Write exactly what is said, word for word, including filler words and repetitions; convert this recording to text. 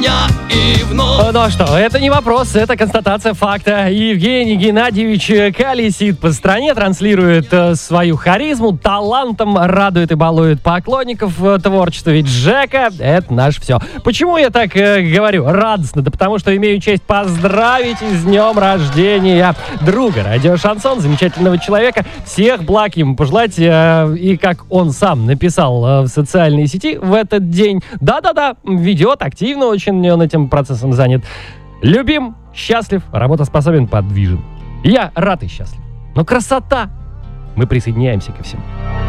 дня и вновь. Ну что, это не вопрос, это констатация факта. Евгений Геннадьевич колесит по стране, транслирует э, свою харизму, талантом, радует и балует поклонников э, творчества. Ведь Жека — это наше все. Почему я так э, говорю радостно? Да потому что имею честь поздравить с днем рождения друга радио Шансон, замечательного человека. Всех благ ему пожелать. Э, и как он сам написал э, в социальной сети в этот день, да-да-да, ведет активно очень, он этим процессом занят. Любим, счастлив, работоспособен, подвижен. Я рад и счастлив. Но красота! Мы присоединяемся ко всему.